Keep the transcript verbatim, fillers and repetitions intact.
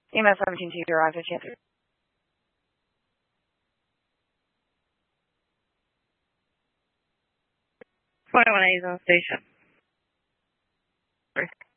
E M S seventeen two zero, I fifty answer. twenty-one A's on station.